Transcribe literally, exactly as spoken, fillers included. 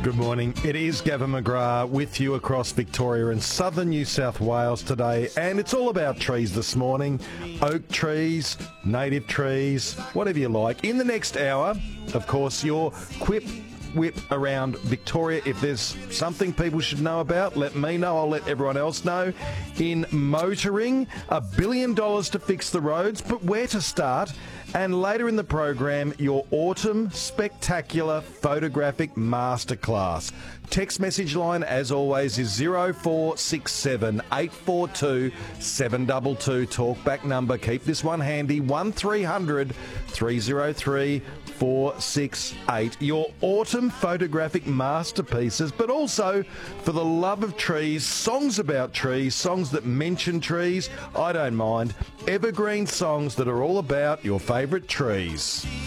Good morning. It is Gavin McGrath with you across Victoria and southern New South Wales today, and it's all about trees this morning. Oak trees, native trees, whatever you like. In the next hour, of course, your quip whip around Victoria. If there's something people should know about, let me know. I'll let everyone else know. In motoring, a billion dollars to fix the roads, but where to start? And later in the program, your autumn spectacular photographic masterclass. Text message line, as always, is zero four six seven, eight four two, seven two two. Talkback number, keep this one handy, one three hundred, three oh three, four six eight. Your autumn photographic masterpieces, but also, for the love of trees, songs about trees, songs that mention trees. I don't mind. Evergreen songs that are all about your favourite trees.